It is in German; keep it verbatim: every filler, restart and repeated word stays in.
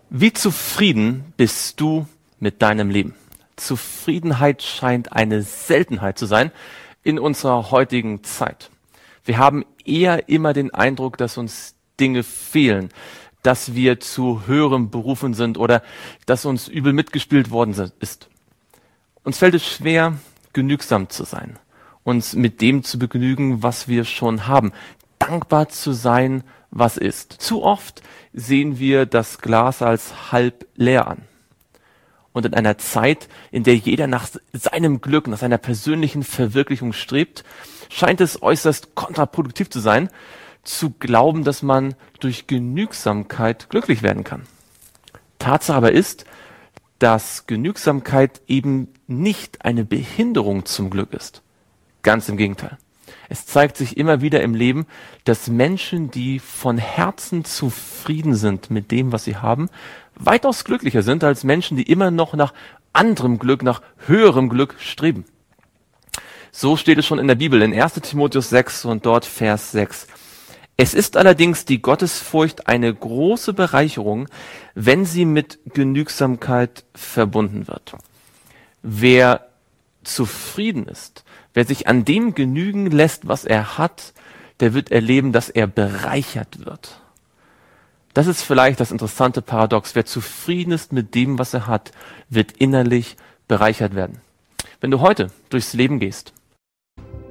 Wie zufrieden bist du mit deinem Leben? Zufriedenheit scheint eine Seltenheit zu sein in unserer heutigen Zeit. Wir haben eher immer den Eindruck, dass uns Dinge fehlen, dass wir zu höherem berufen sind oder dass uns übel mitgespielt worden ist. Uns fällt es schwer, genügsam zu sein, uns mit dem zu begnügen, was wir schon haben, dankbar zu sein, was ist. Zu oft sehen wir das Glas als halb leer an. Und in einer Zeit, in der jeder nach seinem Glück, nach seiner persönlichen Verwirklichung strebt, scheint es äußerst kontraproduktiv zu sein, zu glauben, dass man durch Genügsamkeit glücklich werden kann. Tatsache aber ist, dass Genügsamkeit eben nicht eine Behinderung zum Glück ist. Ganz im Gegenteil. Es zeigt sich immer wieder im Leben, dass Menschen, die von Herzen zufrieden sind mit dem, was sie haben, weitaus glücklicher sind als Menschen, die immer noch nach anderem Glück, nach höherem Glück streben. So steht es schon in der Bibel, in erster Timotheus sechs und dort Vers sechs. Es ist allerdings die Gottesfurcht eine große Bereicherung, wenn sie mit Genügsamkeit verbunden wird. Wer zufrieden ist, wer sich an dem genügen lässt, was er hat, der wird erleben, dass er bereichert wird. Das ist vielleicht das interessante Paradox. Wer zufrieden ist mit dem, was er hat, wird innerlich bereichert werden. Wenn du heute durchs Leben gehst